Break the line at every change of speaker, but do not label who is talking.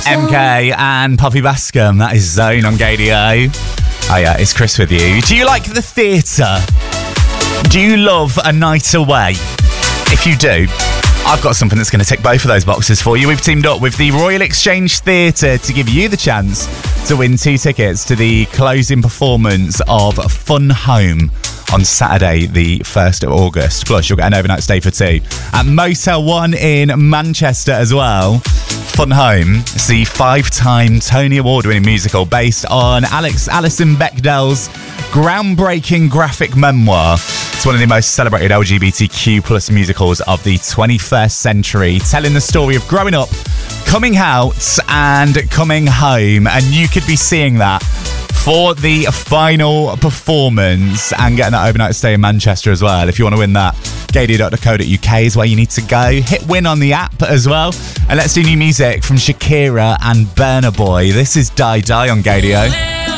MK and Poppy Bascom. That is Zone on Gadio. Oh yeah, it's Chris with you. Do you like the theatre? Do you love a night away? If you do, I've got something that's going to tick both of those boxes for you. We've teamed up with the Royal Exchange Theatre to give you the chance to win 2 tickets to the closing performance of Fun Home on Saturday, the 1st of August. Plus, you'll get an overnight stay for 2 at Motel 1 in Manchester as well. Fun Home is the 5-time Tony Award-winning musical based on Alison Bechdel's groundbreaking graphic memoir. It's one of the most celebrated LGBTQ plus musicals of the 21st century, telling the story of growing up, coming out and coming home. And you could be seeing that for the final performance and getting that overnight stay in Manchester as well. If you want to win that, gadio.co.uk is where you need to go. Hit win on the app as well. And let's do new music from Shakira and Burna Boy. This is Die Die on Gadio.